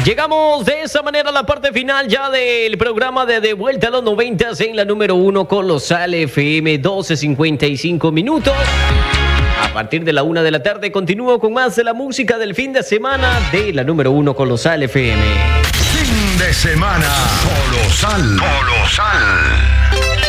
Llegamos de esa manera a la parte final ya del programa de Vuelta a los 90 en la número 1 Colosal FM, 12:55 minutos. A partir de la 1 de la tarde continúo con más de la música del fin de semana de la número 1 Colosal FM. Fin de semana Colosal.